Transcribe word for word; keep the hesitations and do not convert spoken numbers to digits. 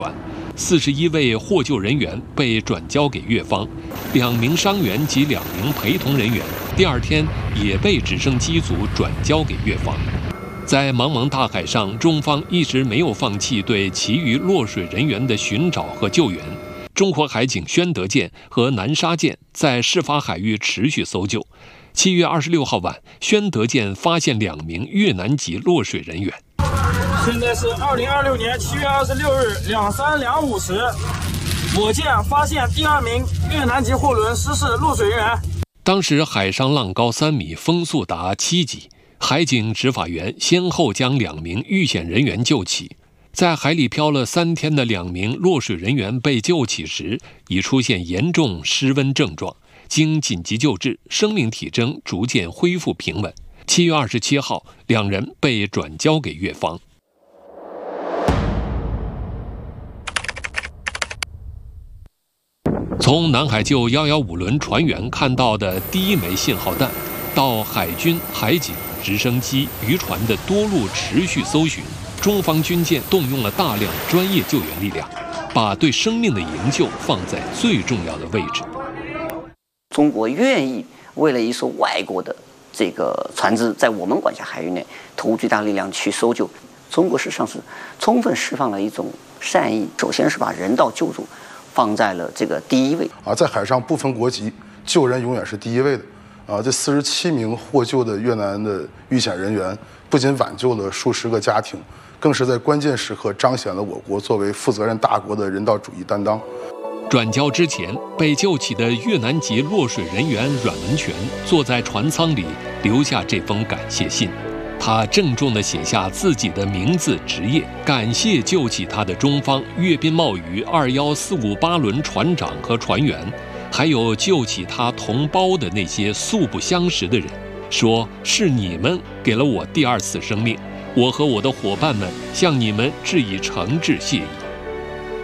四十一位获救人员被转交给越方，两名伤员及两名陪同人员第二天也被直升机组转交给越方。在茫茫大海上，中方一直没有放弃对其余落水人员的寻找和救援。中国海警宣德舰和南沙舰在事发海域持续搜救。七月二十六号晚，宣德舰发现两名越南籍落水人员。 现在是二零二六年七月二十六日两三两五时，我舰发现第二名越南籍货轮失事落水人员。 当时海上浪高三米，风速达七级，海警执法员先后将两名遇险人员救起。在海里漂了三天的两名落水人员被救起时，已出现严重失温症状，经紧急救治，生命体征逐渐恢复平稳。七月二十七号，两人被转交给越方。从南海救一一五轮船员看到的第一枚信号弹，到海军、海警、直升机、渔船的多路持续搜寻，中方军舰动用了大量专业救援力量，把对生命的营救放在最重要的位置。 中国愿意为了一艘外国的这个船只在我们管辖海域内投入最大力量去搜救，中国实际上是充分释放了一种善意，首先是把人道救助放在了这个第一位啊，在海上不分国籍，救人永远是第一位的啊！这四十七名获救的越南的遇险人员，不仅挽救了数十个家庭，更是在关键时刻彰显了我国作为负责任大国的人道主义担当。 转交之前，被救起的越南籍落水人员阮文全坐在船舱里，留下这封感谢信。他郑重地写下自己的名字、职业，感谢救起他的中方粤滨贸渔二一四五八轮船长和船员，还有救起他同胞的那些素不相识的人，说是你们给了我第二次生命，我和我的伙伴们向你们致以诚挚谢意。